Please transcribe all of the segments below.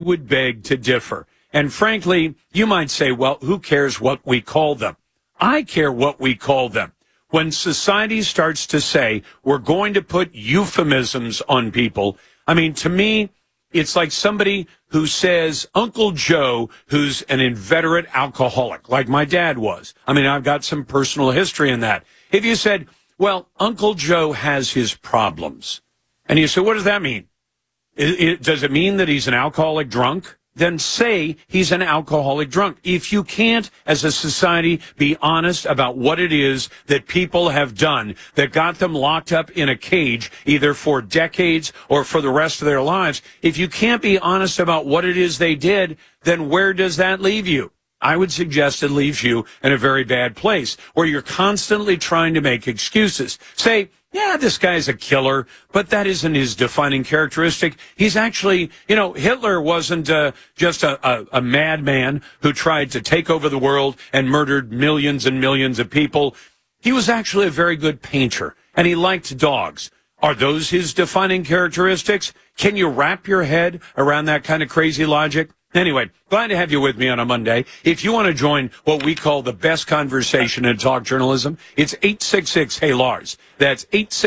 would beg to differ. And frankly, you might say, well, who cares what we call them? I care what we call them. When society starts to say, we're going to put euphemisms on people, I mean, to me, it's like somebody who says Uncle Joe, who's an inveterate alcoholic, like my dad was. I mean, I've got some personal history in that. If you said, well, Uncle Joe has his problems, and you say, what does that mean? Does it mean that he's an alcoholic drunk? Then say he's an alcoholic drunk. If you can't, as a society, be honest about what it is that people have done that got them locked up in a cage, either for decades or for the rest of their lives, if you can't be honest about what it is they did, then where does that leave you? I would suggest it leaves you in a very bad place where you're constantly trying to make excuses. Say, yeah, this guy's a killer, but that isn't his defining characteristic. He's actually, Hitler wasn't just a madman who tried to take over the world and murdered millions and millions of people. He was actually a very good painter, and he liked dogs. Are those his defining characteristics? Can you wrap your head around that kind of crazy logic? Anyway, glad to have you with me on a Monday. If you want to join what we call the best conversation in talk journalism, it's 866-HEY-LARS. That's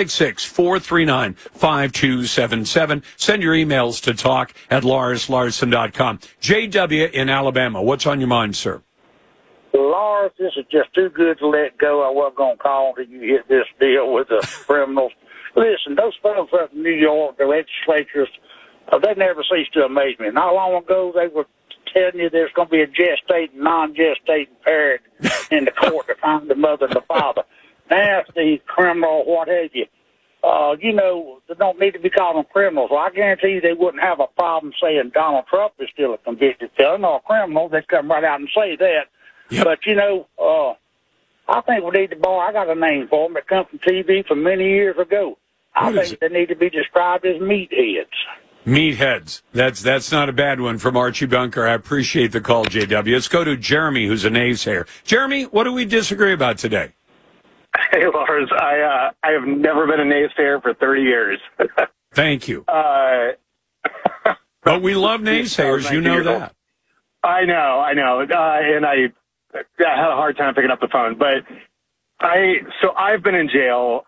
866-439-5277. Send your emails to talk@LarsLarson.com. JW in Alabama, what's on your mind, sir? Lars, this is just too good to let go. I wasn't going to call until you hit this deal with the criminals. Listen, those folks up in New York, the legislatures, they never cease to amaze me. Not long ago, they were telling you there's going to be a gestating, non-gestating parent in the court to find the mother and the father. Now, if the criminal, what have you, they don't need to be calling them criminals. Well, I guarantee you they wouldn't have a problem saying Donald Trump is still a convicted felon or a criminal. They'd come right out and say that. Yep. But, I think we need to borrow. I got a name for them that come from TV from many years ago. I think they need to be described as meatheads. Meatheads. That's not a bad one from Archie Bunker. I appreciate the call, JW. Let's go to Jeremy, who's a naysayer. Jeremy, what do we disagree about today? Hey, Lars. I have never been a naysayer for 30 years. Thank you. But we love naysayers. You know that. I know. And I had a hard time picking up the phone. But I've been in jail.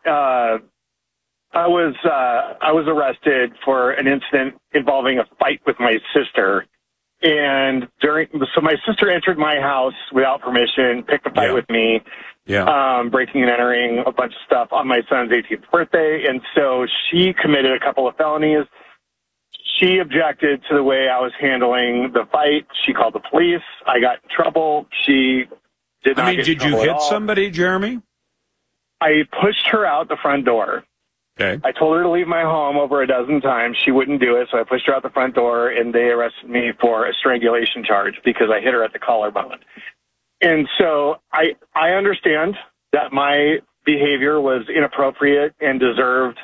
I was arrested for an incident involving a fight with my sister, and so my sister entered my house without permission, picked a fight with me, breaking and entering a bunch of stuff on my son's 18th birthday, and so she committed a couple of felonies. She objected to the way I was handling the fight. She called the police. I got in trouble. She did not. Did you hit somebody, Jeremy? I pushed her out the front door. Okay. I told her to leave my home over a dozen times. She wouldn't do it, so I pushed her out the front door, and they arrested me for a strangulation charge because I hit her at the collarbone. And so I understand that my behavior was inappropriate and deserved,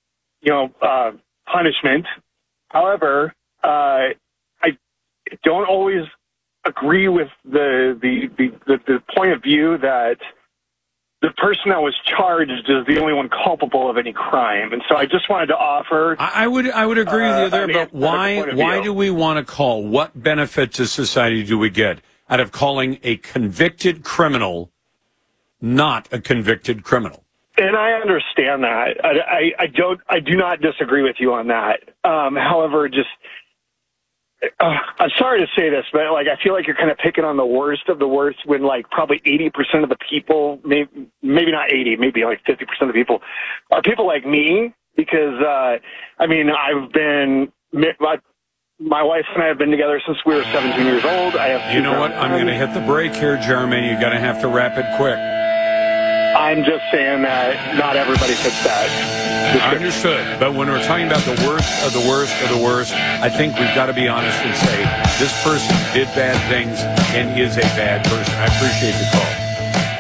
punishment. However, I don't always agree with the point of view that the person that was charged is the only one culpable of any crime. And so I just wanted to offer... I would agree with you there, but why do we want to call? What benefit to society do we get out of calling a convicted criminal not a convicted criminal? And I understand that. I do not disagree with you on that. However, just... I'm sorry to say this, but I feel like you're kind of picking on the worst of the worst when probably 80% of the people, maybe not 80, maybe 50% of the people are people like me because, I've been, my wife and I have been together since we were 17 years old. I have. You know what? I'm going to hit the break here, Jeremy. You're going to have to wrap it quick. I'm just saying that not everybody fits that. Understood. But when we're talking about the worst of the worst of the worst, I think we've got to be honest and say this person did bad things and is a bad person. I appreciate the call.